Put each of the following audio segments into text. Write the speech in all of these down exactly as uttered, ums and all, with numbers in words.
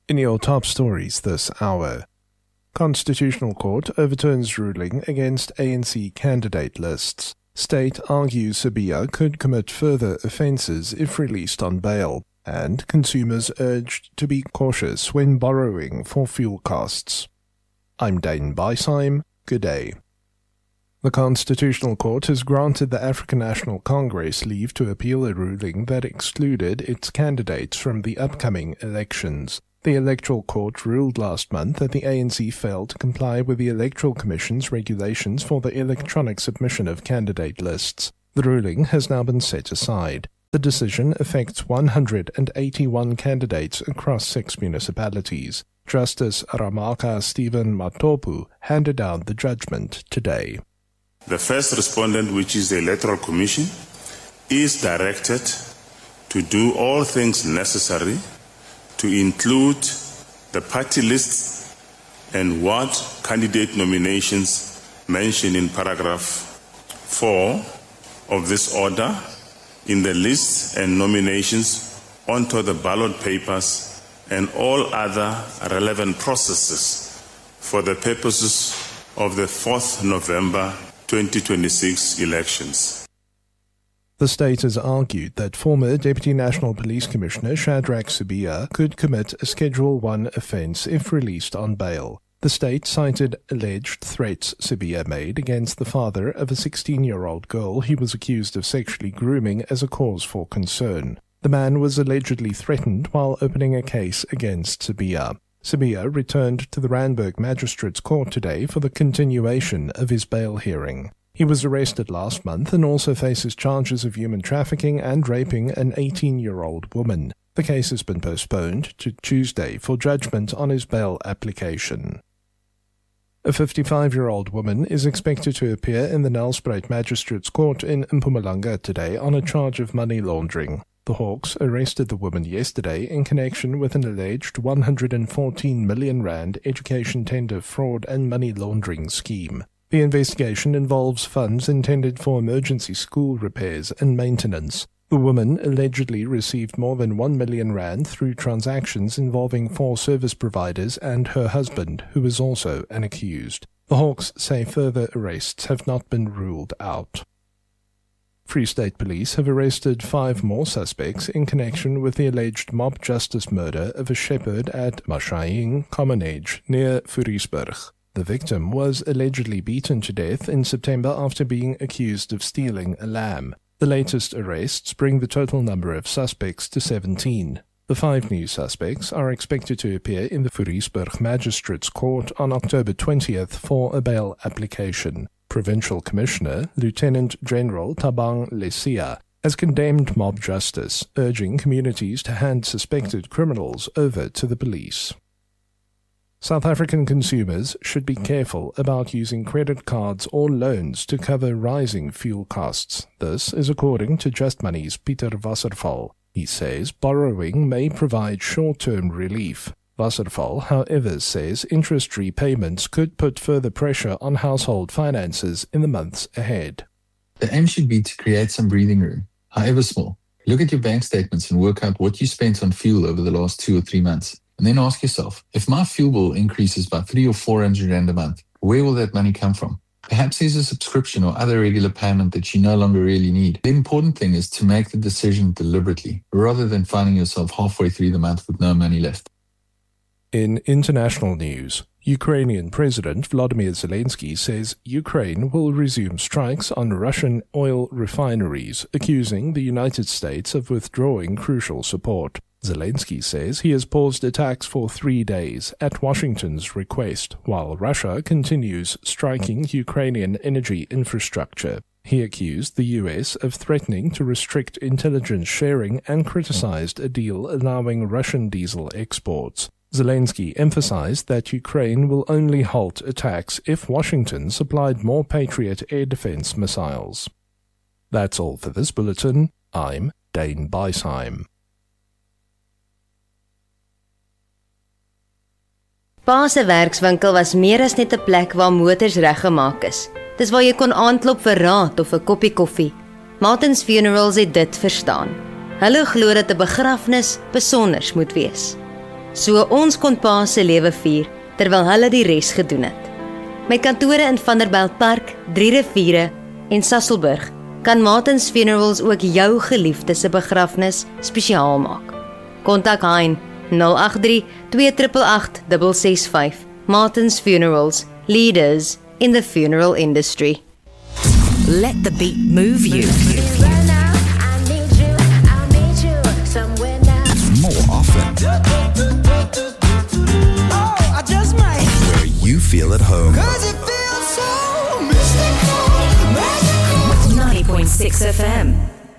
In your top stories this hour, Constitutional Court overturns ruling against A N C candidate lists. State argues Sibiya could commit further offences if released on bail. And consumers urged to be cautious when borrowing for fuel costs. I'm Dane Beisheim. Good day. The Constitutional Court has granted the African National Congress leave to appeal a ruling that excluded its candidates from the upcoming elections. The Electoral Court ruled last month that the A N C failed to comply with the Electoral Commission's regulations for the electronic submission of candidate lists. The ruling has now been set aside. The decision affects one hundred eighty-one candidates across six municipalities. Justice Ramaka Stephen Matopu handed down the judgment today. The first respondent, which is the Electoral Commission, is directed to do all things necessary to include the party lists and what candidate nominations mentioned in paragraph four of this order in the lists and nominations onto the ballot papers and all other relevant processes for the purposes of the fourth of November twenty twenty-six elections. The state has argued that former Deputy National Police Commissioner Shadrack Sibiya could commit a Schedule one offence if released on bail. The state cited alleged threats Sibiya made against the father of a sixteen-year-old girl he was accused of sexually grooming as a cause for concern. The man was allegedly threatened while opening a case against Sibiya. Sibiya returned to the Randburg Magistrates Court today for the continuation of his bail hearing. He was arrested last month and also faces charges of human trafficking and raping an eighteen-year-old woman. The case has been postponed to Tuesday for judgment on his bail application. A fifty-five-year-old woman is expected to appear in the Nelspruit Magistrates Court in Mpumalanga today on a charge of money laundering. The Hawks arrested the woman yesterday in connection with an alleged one hundred fourteen million rand education tender fraud and money laundering scheme. The investigation involves funds intended for emergency school repairs and maintenance. The woman allegedly received more than one million rand through transactions involving four service providers and her husband, who is also an accused. The Hawks say further arrests have not been ruled out. Free State Police have arrested five more suspects in connection with the alleged mob justice murder of a shepherd at Mashaying Commonage near Furiesburg. The victim was allegedly beaten to death in September after being accused of stealing a lamb. The latest arrests bring the total number of suspects to seventeen. The five new suspects are expected to appear in the Furiesburg Magistrates Court on October twentieth for a bail application. Provincial Commissioner Lieutenant General Tabang Lesia has condemned mob justice, urging communities to hand suspected criminals over to the police. South African consumers should be careful about using credit cards or loans to cover rising fuel costs. This is according to Just Money's Pieter Wasserval. He says borrowing may provide short-term relief. Wasserval, however, says interest repayments could put further pressure on household finances in the months ahead. The aim should be to create some breathing room, however small. Look at your bank statements and work out what you spent on fuel over the last two or three months. And then ask yourself, if my fuel bill increases by three or four hundred rand a month, where will that money come from? Perhaps there's a subscription or other regular payment that you no longer really need. The important thing is to make the decision deliberately, rather than finding yourself halfway through the month with no money left. In international news, Ukrainian President Volodymyr Zelensky says Ukraine will resume strikes on Russian oil refineries, accusing the United States of withdrawing crucial support. Zelensky says he has paused attacks for three days at Washington's request, while Russia continues striking Ukrainian energy infrastructure. He accused the U S of threatening to restrict intelligence sharing and criticized a deal allowing Russian diesel exports. Zelensky emphasized that Ukraine will only halt attacks if Washington supplied more Patriot air defense missiles. That's all for this bulletin. I'm Dane Beisheim. Pa se werkswinkel was meer as net 'n plek waar motors reggemaak is. Dis waar jy kon aanklop vir raad of 'n koppie koffie. Martins Funerals het dit verstaan. Hulle glo dat 'n begrafnis besonders moet wees. so ons kon pa se lewe vier, terwyl hulle die res gedoen het. Met kantore in Vanderbijlpark, Drie Riviere en Sasolburg, kan Martins Funerals ook jou geliefde se begrafnis spesiaal maak. Kontak Hein nul agt drie twee agt agt agt ses ses vyf. Martins Funerals, leaders in the funeral industry. Let the beat move you. More often. Where you feel at home. ninety point six F M.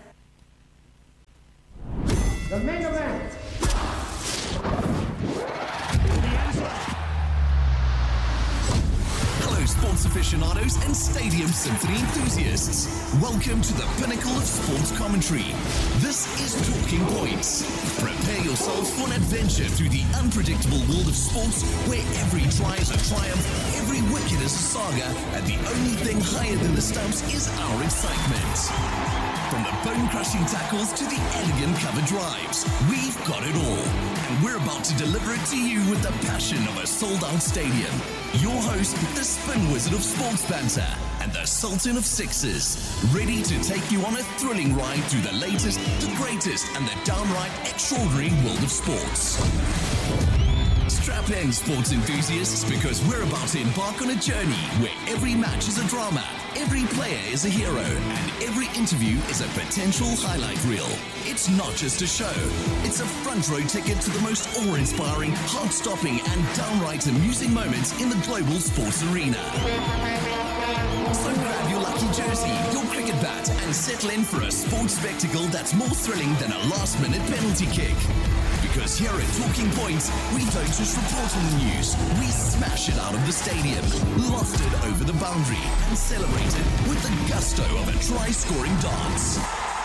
Sports aficionados and stadium symphony enthusiasts. Welcome to the pinnacle of sports commentary. This is Talking Points. Prepare yourselves for an adventure through the unpredictable world of sports where every try is a triumph, every wicket is a saga, and the only thing higher than the stumps is our excitement. From the bone-crushing tackles to the elegant cover drives, we've got it all. And we're about to deliver it to you with the passion of a sold-out stadium. Your host, the spin wizard of sports banter, and the sultan of sixes, ready to take you on a thrilling ride through the latest, the greatest, and the downright extraordinary world of sports. Strap in, sports enthusiasts, because we're about to embark on a journey where every match is a drama, every player is a hero, and every interview is a potential highlight reel. It's not just a show, it's a front row ticket to the most awe-inspiring, heart-stopping, and downright amusing moments in the global sports arena. So grab your lucky jersey, your cricket bat, and settle in for a sports spectacle that's more thrilling than a last-minute penalty kick. Because here at Talking Points, we don't just report on the news, we smash it out of the stadium, loft it over the boundary, and celebrate it with the gusto of a try-scoring dance.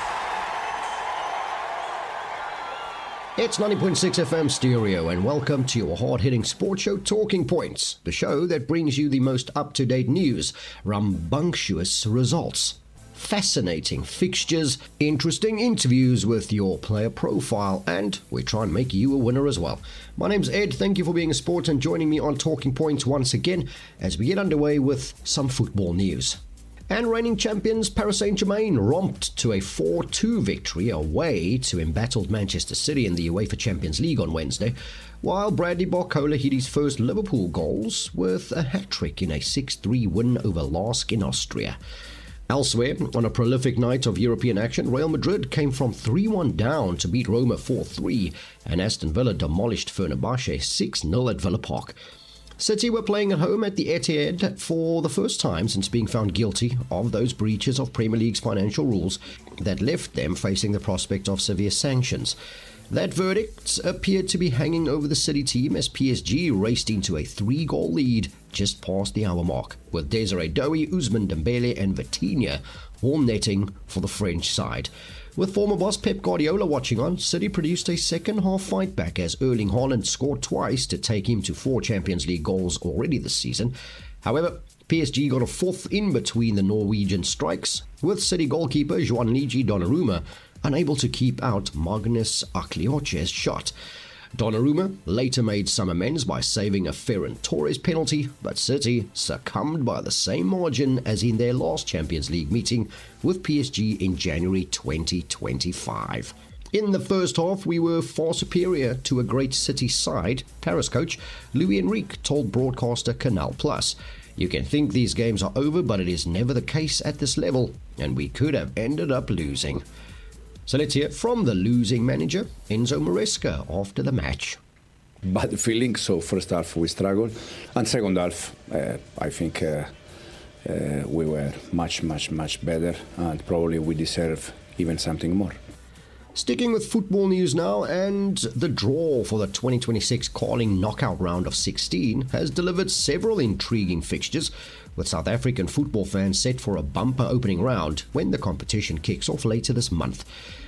It's ninety point six F M Stereo, and welcome to your hard-hitting sports show Talking Points, the show that brings you the most up-to-date news, rambunctious results, fascinating fixtures, interesting interviews with your player profile, and we try and make you a winner as well. My name's Ed, thank you for being a sport and joining me on Talking Points once again as we get underway with some football news. And reigning champions Paris Saint-Germain romped to a four two victory away to embattled Manchester City in the UEFA Champions League on Wednesday, while Bradley Barcola hit his first Liverpool goals with a hat-trick in a six three win over Lask in Austria. Elsewhere, on a prolific night of European action, Real Madrid came from three one down to beat Roma four three, and Aston Villa demolished Fenerbahce six nil at Villa Park. City were playing at home at the Etihad for the first time since being found guilty of those breaches of Premier League's financial rules that left them facing the prospect of severe sanctions. That verdict appeared to be hanging over the City team as P S G raced into a three-goal lead just past the hour mark, with Desiree Doué, Ousmane Dembele and Vitinha all netting for the French side. With former boss Pep Guardiola watching on, City produced a second-half fight back as Erling Haaland scored twice to take him to four Champions League goals already this season. However, P S G got a fourth in between the Norwegian strikes, with City goalkeeper Gianluigi Donnarumma unable to keep out Magnus Aklioche's shot. Donnarumma later made some amends by saving a Ferran Torres penalty, but City succumbed by the same margin as in their last Champions League meeting with P S G in January twenty twenty-five. In the first half, we were far superior to a great City side, Paris coach Luis Enrique told broadcaster Canal Plus. You can think these games are over, but it is never the case at this level, and we could have ended up losing. So let's hear from the losing manager, Enzo Maresca, after the match. Bad feeling, so first half we struggled, and second half uh, I think uh, uh, we were much, much, much better, and probably we deserve even something more. Sticking with football news now, and the draw for the twenty twenty-six Carling knockout round of sixteen has delivered several intriguing fixtures, with South African football fans set for a bumper opening round when the competition kicks off later this month.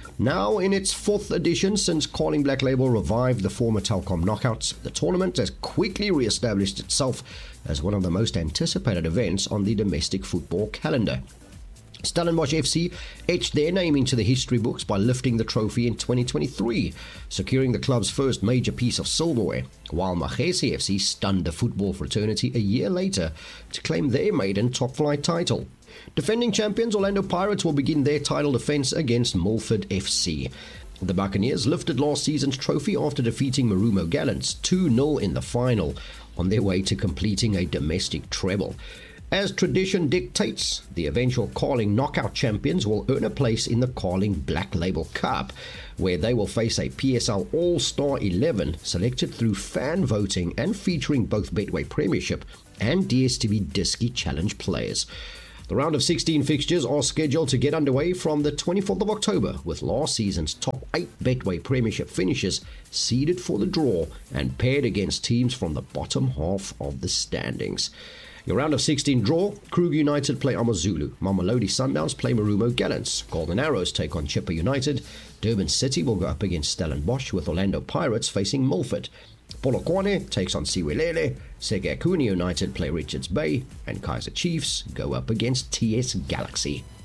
Now in its fourth edition since Carling Black Label revived the former Telkom knockouts, the tournament has quickly re-established itself as one of the most anticipated events on the domestic football calendar. Stellenbosch F C etched their name into the history books by lifting the trophy in twenty twenty-three, securing the club's first major piece of silverware, while Magesi F C stunned the football fraternity a year later to claim their maiden top-flight title. Defending champions Orlando Pirates will begin their title defence against Milford F C. The Buccaneers lifted last season's trophy after defeating Marumo Gallants two nil in the final, on their way to completing a domestic treble. As tradition dictates, the eventual Carling knockout champions will earn a place in the Carling Black Label Cup, where they will face a P S L All-Star eleven selected through fan voting and featuring both Betway Premiership and D S T V Diski Challenge players. The round of sixteen fixtures are scheduled to get underway from the twenty-fourth of October, with last season's top eight Betway Premiership finishes seeded for the draw and paired against teams from the bottom half of the standings. Your round of sixteen draw, Kruger United play AmaZulu, Mamelodi Sundowns play Marumo Gallants, Golden Arrows take on Chippa United, Durban City will go up against Stellenbosch, with Orlando Pirates facing Milford. Polokwane takes on Siwelele, Segakuni United play Richards Bay, and Kaizer Chiefs go up against T S Galaxy.